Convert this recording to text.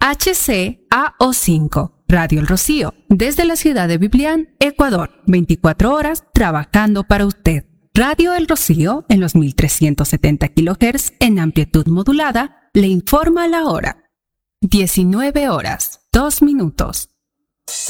HCAO5, Radio El Rocío, desde la ciudad de Biblián, Ecuador, 24 horas trabajando para usted. Radio El Rocío, en los 1370 kHz en amplitud modulada, le informa la hora. 19 horas, 2 minutos.